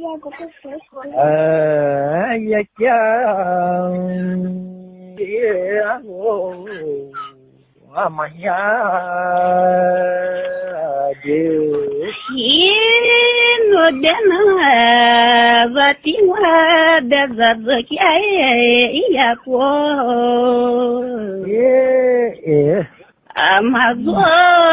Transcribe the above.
amanhã no dena vatinwa bezazaki ia ko amazo